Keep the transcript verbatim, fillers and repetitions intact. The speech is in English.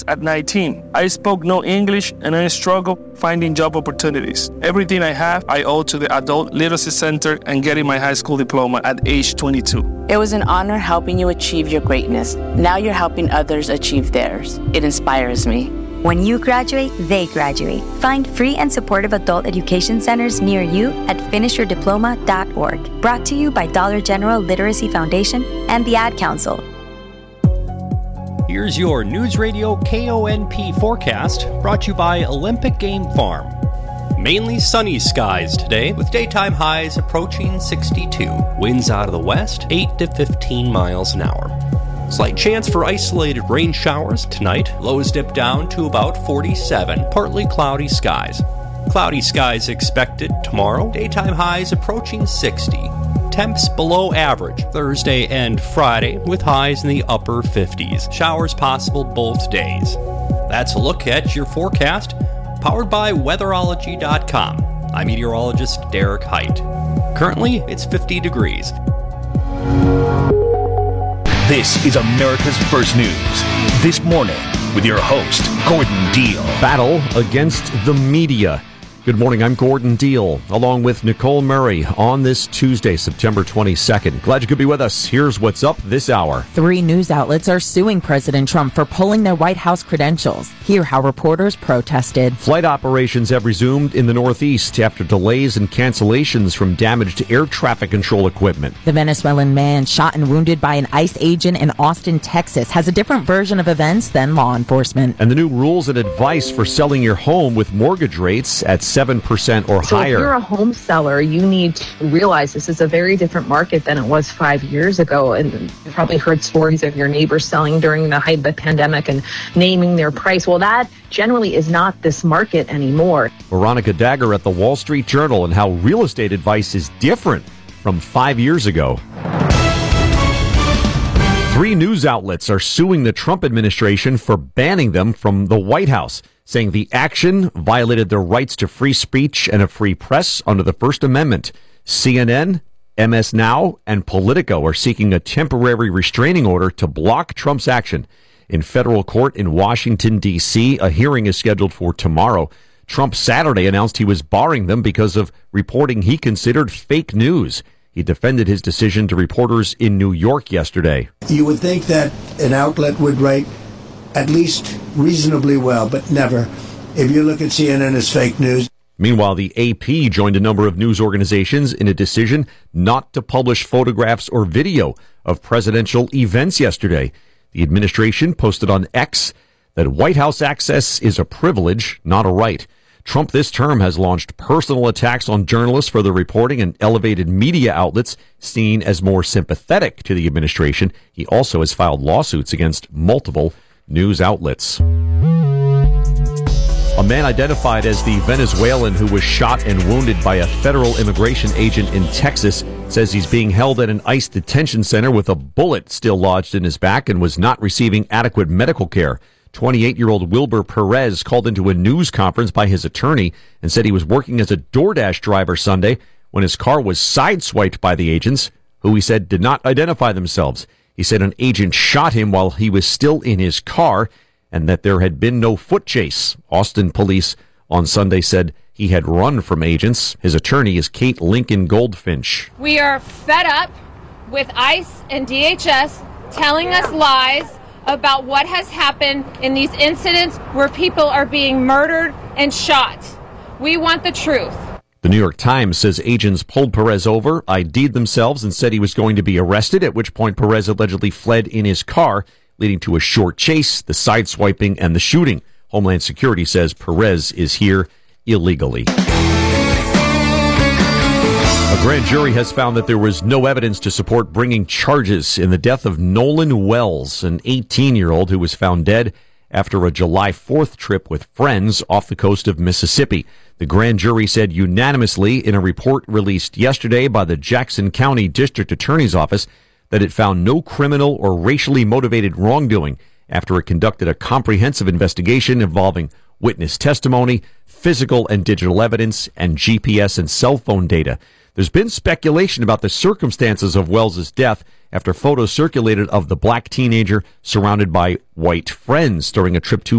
At nineteen, I spoke no English and I struggled finding job opportunities. Everything I have, I owe to the Adult Literacy Center and getting my high school diploma at age twenty-two. It was an honor helping you achieve your greatness. Now you're helping others achieve theirs. It inspires me. When you graduate, they graduate. Find free and supportive adult education centers near you at finish your diploma dot org. Brought to you by Dollar General Literacy Foundation and the Ad Council. Here's your News Radio K O N P forecast, brought to you by Olympic Game Farm. Mainly sunny skies today, with daytime highs approaching sixty-two. Winds out of the west, eight to fifteen miles an hour. Slight chance for isolated rain showers tonight. Lows dip down to about forty-seven. Partly cloudy skies. Cloudy skies expected tomorrow. Daytime highs approaching sixty. Temps below average Thursday and Friday, with highs in the upper fifties. Showers possible both days. That's a look at your forecast, powered by weatherology dot com. I'm meteorologist Derek Height. Currently, it's fifty degrees. This is America's First News. This morning, with your host, Gordon Deal. Battle against the media. Good morning, I'm Gordon Deal, along with Nicole Murray on this Tuesday, September twenty-second. Glad you could be with us. Here's what's up this hour. Three news outlets are suing President Trump for pulling their White House credentials. Hear how reporters protested. Flight operations have resumed in the Northeast after delays and cancellations from damaged air traffic control equipment. The Venezuelan man shot and wounded by an ICE agent in Austin, Texas, has a different version of events than law enforcement. And the new rules and advice for selling your home with mortgage rates at seven percent or so higher. If you're a home seller, you need to realize this is a very different market than it was five years ago. And you probably heard stories of your neighbors selling during the height of the pandemic and naming their price. Well, that generally is not this market anymore. Veronica Dagger at the Wall Street Journal and how real estate advice is different from five years ago. Three news outlets are suing the Trump administration for banning them from the White House, saying the action violated their rights to free speech and a free press under the First Amendment. C N N, M S Now, and Politico are seeking a temporary restraining order to block Trump's action. In federal court in Washington, D C, a hearing is scheduled for tomorrow. Trump Saturday announced he was barring them because of reporting he considered fake news. He defended his decision to reporters in New York yesterday. You would think that an outlet would write at least reasonably well, but never. If you look at C N N as fake news. Meanwhile, the A P joined a number of news organizations in a decision not to publish photographs or video of presidential events yesterday. The administration posted on X that White House access is a privilege, not a right. Trump this term has launched personal attacks on journalists for their reporting and elevated media outlets seen as more sympathetic to the administration. He also has filed lawsuits against multiple news outlets. A man identified as the Venezuelan who was shot and wounded by a federal immigration agent in Texas says he's being held at an ICE detention center with a bullet still lodged in his back and was not receiving adequate medical care. twenty-eight-year-old Wilbur Perez called into a news conference by his attorney and said he was working as a DoorDash driver Sunday when his car was sideswiped by the agents, who he said did not identify themselves. He said an agent shot him while he was still in his car and that there had been no foot chase. Austin police on Sunday said he had run from agents. His attorney is Kate Lincoln Goldfinch. We are fed up with ICE and D H S telling us lies about what has happened in these incidents where people are being murdered and shot. We want the truth. The New York Times says agents pulled Perez over, I D'd themselves, and said he was going to be arrested, at which point Perez allegedly fled in his car, leading to a short chase, the sideswiping, and the shooting. Homeland Security says Perez is here illegally. A grand jury has found that there was no evidence to support bringing charges in the death of Nolan Wells, an eighteen-year-old who was found dead after a July fourth trip with friends off the coast of Mississippi. The grand jury said unanimously in a report released yesterday by the Jackson County District Attorney's Office that it found no criminal or racially motivated wrongdoing after it conducted a comprehensive investigation involving witness testimony, physical and digital evidence, and G P S and cell phone data. The There's been speculation about the circumstances of Wells' death after photos circulated of the black teenager surrounded by white friends during a trip to